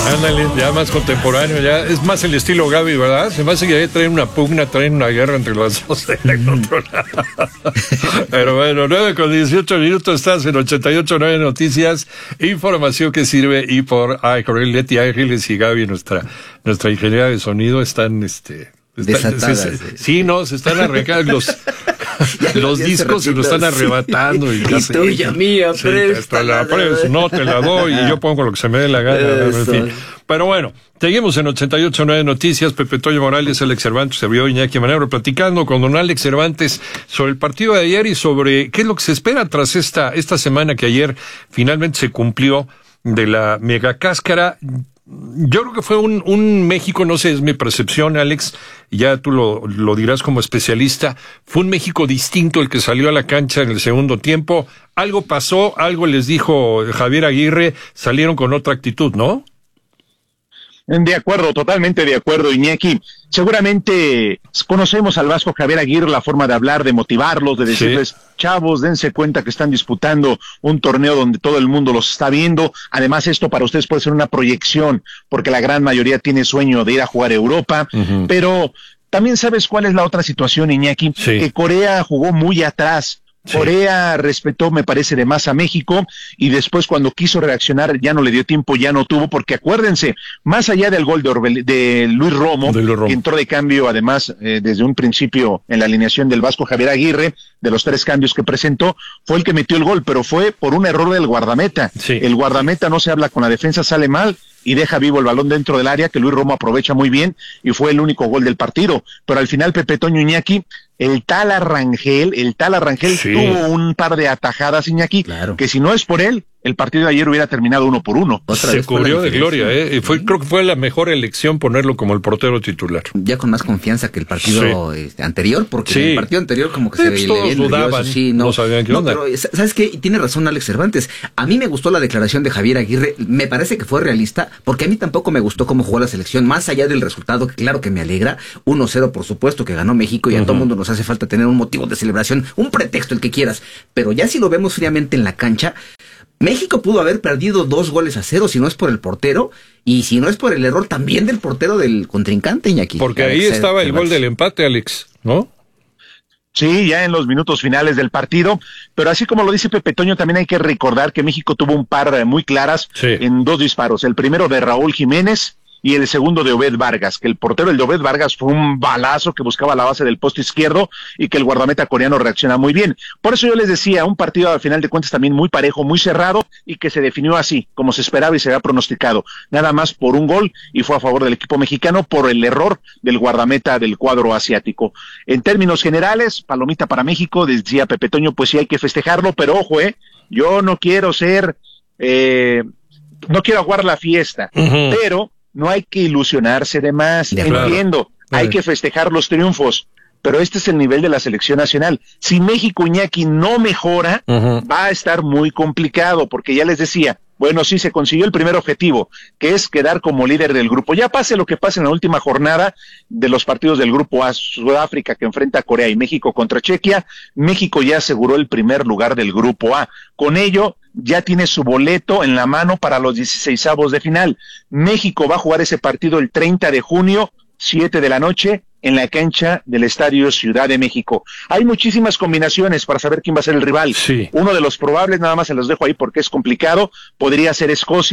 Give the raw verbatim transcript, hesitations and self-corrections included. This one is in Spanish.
Ándale, ya más contemporáneo, ya es más el estilo Gaby, ¿verdad? Se me hace que ya traen una pugna, traen una guerra entre las dos del otro lado. Pero bueno, nueve con dieciocho minutos, estás en ochenta y ocho nueve Noticias, información que sirve, y por ay, Corel, Leti Ángeles y Gaby, nuestra, nuestra ingeniera de sonido, están, este... Están, desatadas. Se, se, sí, no, se están arrancando los... los discos se lo están arrebatando. Sí. Y y tuya, mía, sí, te la presto, no te la doy y yo pongo lo que se me dé la gana. En fin. Pero bueno, seguimos en ochenta y ocho nueve Noticias. Pepe Toño Morales, Alex Cervantes, se vio Iñaki Manero platicando con don Alex Cervantes sobre el partido de ayer y sobre qué es lo que se espera tras esta, esta semana que ayer finalmente se cumplió de la mega cáscara. Yo creo que fue un, un México, no sé, es mi percepción, Alex, ya tú lo, lo dirás como especialista, fue un México distinto el que salió a la cancha en el segundo tiempo. Algo pasó, algo les dijo Javier Aguirre, salieron con otra actitud, ¿no? De acuerdo, totalmente de acuerdo, Iñaki. Seguramente conocemos al Vasco Javier Aguirre, la forma de hablar, de motivarlos, de decirles, sí, chavos, dense cuenta que están disputando un torneo donde todo el mundo los está viendo. Además, esto para ustedes puede ser una proyección, porque la gran mayoría tiene sueño de ir a jugar a Europa, uh-huh. Pero también sabes cuál es la otra situación, Iñaki, sí, que Corea jugó muy atrás. Sí. Corea respetó, me parece, de más a México, y después cuando quiso reaccionar ya no le dio tiempo, ya no tuvo, porque acuérdense, más allá del gol de, Orbel, de Luis Romo, de Luis Romo, que entró de cambio además eh, desde un principio en la alineación del Vasco Javier Aguirre, de los tres cambios que presentó, fue el que metió el gol, pero fue por un error del guardameta. Sí. El guardameta no se habla con la defensa, sale mal y deja vivo el balón dentro del área, que Luis Romo aprovecha muy bien, y fue el único gol del partido. Pero al final, Pepe Toño, Iñaki, el tal Arrangel, el tal Arrangel sí, tuvo un par de atajadas, Iñaki, claro, que si no es por él, el partido de ayer hubiera terminado uno por uno. Otra Se cubrió de gloria, ¿eh? Y fue, creo que fue la mejor elección ponerlo como el portero titular. Ya con más confianza que el partido sí, este, anterior, porque sí, en el partido anterior como que sí, se pues veía todos bien dudaban, nervioso, sí, no, no sabían qué no, onda. Pero, ¿sabes qué? Tiene razón Alex Cervantes. A mí me gustó la declaración de Javier Aguirre, me parece que fue realista, porque a mí tampoco me gustó cómo jugó la selección, más allá del resultado, que claro que me alegra, uno cero por supuesto que ganó México, y a uh-huh, todo mundo nos hace falta tener un motivo de celebración, un pretexto, el que quieras, pero ya si lo vemos fríamente en la cancha, México pudo haber perdido dos goles a cero si no es por el portero, y si no es por el error también del portero del contrincante, Iñaki. Porque ahí Alex, estaba el gol del empate, Alex, ¿no? Sí, ya en los minutos finales del partido, pero así como lo dice Pepe Toño, también hay que recordar que México tuvo un par muy claras, sí, en dos disparos, el primero de Raúl Jiménez y el segundo de Obed Vargas, que el portero, el de Obed Vargas, fue un balazo que buscaba la base del poste izquierdo y que el guardameta coreano reacciona muy bien. Por eso yo les decía, un partido al final de cuentas también muy parejo, muy cerrado, y que se definió así, como se esperaba y se había pronosticado, nada más por un gol, y fue a favor del equipo mexicano por el error del guardameta del cuadro asiático. En términos generales, palomita para México, decía Pepe Toño, pues sí hay que festejarlo, pero ojo, eh, yo no quiero ser, eh, no quiero aguar la fiesta, uh-huh, pero no hay que ilusionarse de más, de entiendo, claro, hay que festejar los triunfos, pero este es el nivel de la selección nacional. Si México, Iñaki, no mejora, uh-huh, va a estar muy complicado, porque ya les decía, bueno, sí se consiguió el primer objetivo, que es quedar como líder del grupo. Ya pase lo que pase en la última jornada de los partidos del grupo A, Sudáfrica que enfrenta a Corea y México contra Chequia, México ya aseguró el primer lugar del grupo A. Con ello, ya tiene su boleto en la mano para los dieciseisavos de final. México va a jugar ese partido el treinta de junio, siete de la noche, en la cancha del Estadio Ciudad de México. Hay muchísimas combinaciones para saber quién va a ser el rival. Sí. Uno de los probables, nada más se los dejo ahí porque es complicado, podría ser Escocia.